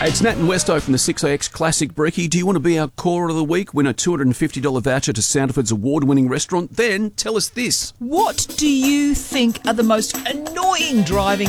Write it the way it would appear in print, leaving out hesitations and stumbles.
Hey, it's Nat and Westo from the 6AX Classic Brekkie. Do you want to be our caller of the week? Win a $250 voucher to Sandifords award-winning restaurant? Then tell us this. What do you think are the most annoying driving